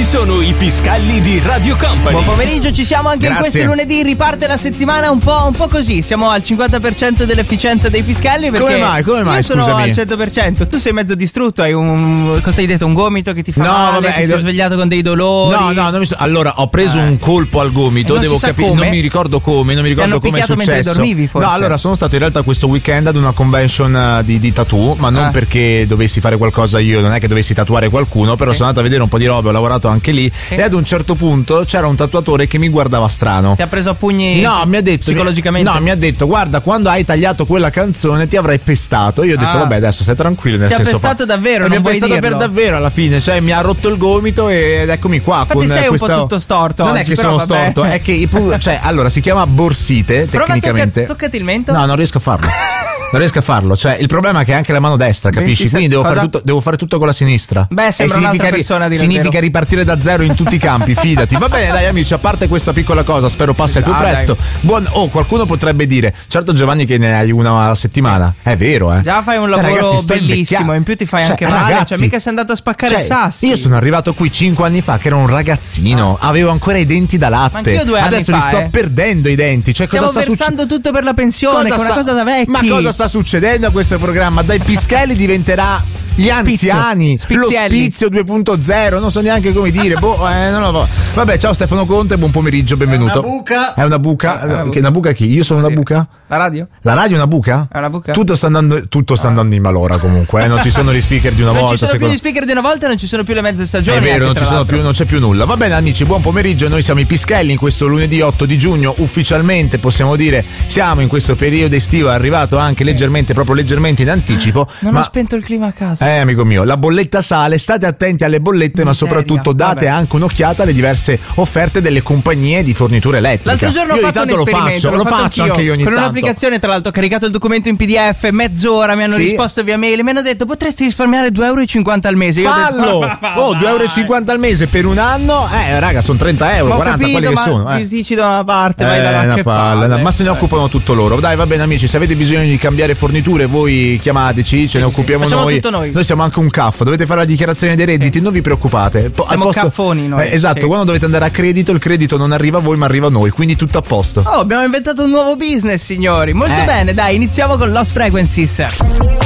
sono i Piscalli di Radio Company. Buon pomeriggio, ci siamo anche in questo lunedì. Riparte la settimana un po' così. Siamo al 50% dell'efficienza dei Piscalli. Perché Come mai? Io sono Scusami. al 100%. Tu sei mezzo distrutto. Hai cosa hai detto? Un gomito che ti fa male? Ti sei svegliato con dei dolori? No, allora ho preso un colpo al gomito. Devo capire. Non mi ricordo come. Non mi ricordo come è successo. Mentre dormivi, forse? No, allora sono stato in realtà questo weekend ad una convention di tattoo, ma non perché dovessi fare qualcosa io, non è che dovessi tatuare qualcuno, però sono andato a vedere un po' di robe, ho lavorato anche lì e ad un certo punto c'era un tatuatore che mi guardava strano. Ti ha preso a pugni? No, mi ha detto psicologicamente. No, mi ha detto guarda, quando hai tagliato quella canzone ti avrei pestato. Io ho detto vabbè, adesso stai tranquillo, nel ti senso ha pestato davvero, mi ha pestato per davvero alla fine, cioè mi ha rotto il gomito ed eccomi qua. Infatti con sei questa... un po' tutto storto. Non oggi, è che però sono storto, è che cioè allora si chiama borsite tecnicamente. Toccati il mento. No, non riesco a farlo. Non riesco a farlo, cioè il problema è che è anche la mano destra, capisci? Quindi devo fare tutto con la sinistra. Beh, sembra un'altra persona di significa ripartire da zero in tutti i campi, fidati. Va bene, dai amici, a parte questa piccola cosa, spero passi al più presto. Qualcuno potrebbe dire, certo Giovanni che ne hai una alla settimana. È vero, Già fai un lavoro ragazzi, bellissimo, in più ti fai anche male, ragazzi, cioè mica sei andato a spaccare sassi. Io sono arrivato qui 5 anni fa che ero un ragazzino, avevo ancora i denti da latte. Ma anch'io 2 anni adesso fa, li sto perdendo i denti. Cioè, stiamo cosa sta versando tutto per la pensione, che è una cosa da vecchi. Ma cosa sta succedendo a questo programma? Dai Pischelli diventerà gli anziani, lo Spizio 2.0, non so neanche come dire. Non lo so. Vabbè, ciao Stefano Conte, buon pomeriggio, benvenuto. È una buca. Che una buca chi? Io sono una buca? La radio? La radio è una buca? È una buca? Tutto sta andando in malora comunque, non ci sono gli speaker di una volta. Non ci sono più gli speaker di una volta, non ci sono più le mezze stagioni. È vero, non c'è più nulla. Va bene amici, buon pomeriggio, noi siamo i Pischelli in questo lunedì 8 di giugno, ufficialmente possiamo dire siamo in questo periodo estivo, è arrivato anche proprio leggermente in anticipo. Non ho spento il clima a casa. Amico mio, la bolletta sale, state attenti alle bollette, ma soprattutto date anche un'occhiata alle diverse offerte delle compagnie di fornitura elettrica. L'altro giorno ho fatto un esperimento, lo faccio anche io ogni con tanto. Un'applicazione, tra l'altro ho caricato il documento in PDF, mezz'ora mi hanno risposto via mail, mi hanno detto potresti risparmiare 2,50 € al mese. Fallo! 2,50 € al mese per un anno? Raga, sono 30 euro, 40 quelli che sono. Ti dici da una parte, vai dall'altra parte. Ma se ne occupano tutto loro. Dai, va bene amici, se avete bisogno di cambiare forniture voi chiamateci, ce ne occupiamo noi. Noi siamo anche un CAF, dovete fare la dichiarazione dei redditi, non vi preoccupate. Siamo caffoni noi. Esatto, quando dovete andare a credito, il credito non arriva a voi ma arriva a noi, quindi tutto a posto. Abbiamo inventato un nuovo business, signori. Molto bene, dai, iniziamo con Lost Frequencies.